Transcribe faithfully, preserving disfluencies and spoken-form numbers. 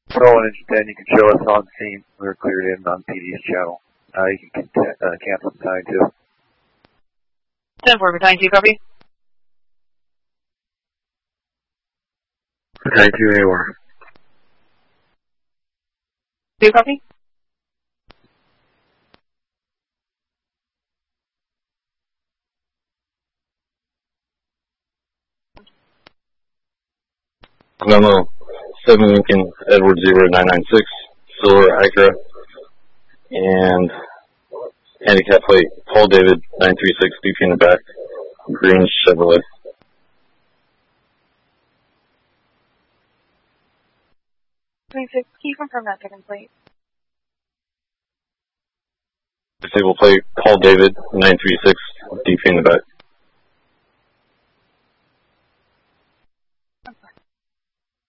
Roland engine ten, you can show us on scene. We're cleared in on P D's channel. Uh, you can uh, cancel Battalion two. ten four, Battalion two, copy. Battalion two, A W R. two, copy. Memo, seven Lincoln, Edward zero nine nine six, Silver Acura, and handicap plate, Paul David nine three six, B P in the back, green Chevrolet. twenty-six, can you confirm that second plate? Disable plate, Paul David nine three six, D P in the back.